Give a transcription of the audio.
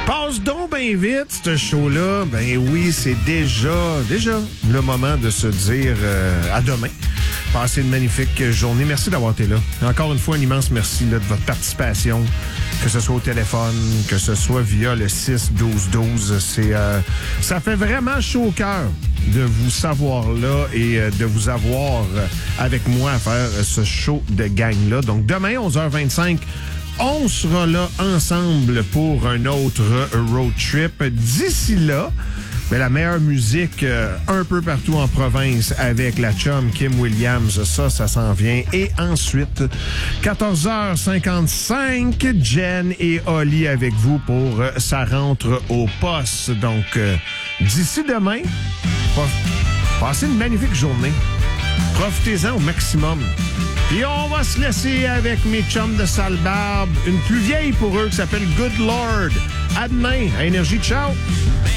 Passe donc bien vite, ce show-là. Ben oui, c'est déjà le moment de se dire à demain. Passez une magnifique journée. Merci d'avoir été là. Encore une fois, un immense merci là, de votre participation, que ce soit au téléphone, que ce soit via le 6-12-12. Ça fait vraiment chaud au cœur de vous savoir là et de vous avoir avec moi à faire ce show de gang-là. Donc, demain, 11h25, on sera là ensemble pour un autre road trip. D'ici là, ben, la meilleure musique un peu partout en province avec la chum Kim Williams, ça s'en vient. Et ensuite, 14h55, Jen et Oli avec vous pour Ça rentre au poste. Donc, d'ici demain, passez une magnifique journée. Profitez-en au maximum. Puis on va se laisser avec mes chums de sale barbe, une plus vieille pour eux qui s'appelle Good Lord. À demain, à Énergie. Ciao!